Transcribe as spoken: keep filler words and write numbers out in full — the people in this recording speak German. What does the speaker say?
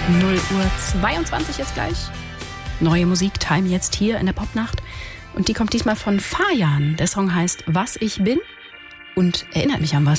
null Uhr zweiundzwanzig jetzt gleich. Neue Musik, Time jetzt hier in der Popnacht. Und die kommt diesmal von Fajan. Der Song heißt Was ich bin und erinnert mich an was.